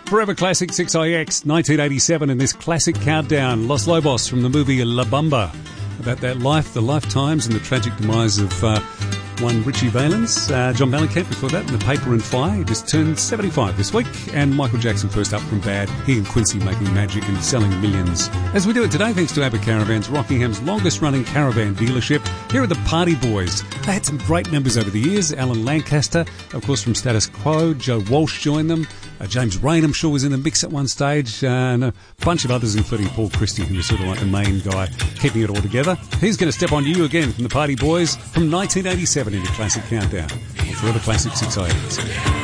Forever Classic 6IX, 1987, in this classic countdown, Los Lobos from the movie La Bamba, about that life, the lifetimes and the tragic demise of one Richie Valens, John Mellencamp before that, and The Paper and Fire. He just turned 75 this week, and Michael Jackson first up from Bad. He and Quincy making magic and selling millions. As we do it today, thanks to ABBA Caravans, Rockingham's longest-running caravan dealership. Here are the Party Boys. They had some great members over the years. Alan Lancaster, of course, from Status Quo. Joe Walsh joined them. James Rain, I'm sure, was in the mix at one stage, and a bunch of others, including Paul Christie, who was sort of like the main guy keeping it all together. He's going to step on you again from the Party Boys from 1987 into Classic Countdown on Forever Classic 6IX.